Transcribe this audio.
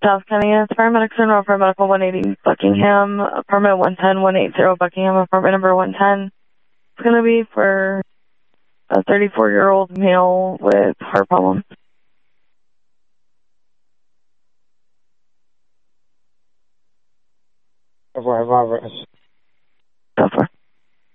South County. It's paramedics in for medical 180 Buckingham, apartment 110-180 Buckingham, apartment number 110. It's going to be for a 34-year-old male with heart problems. Marvelous.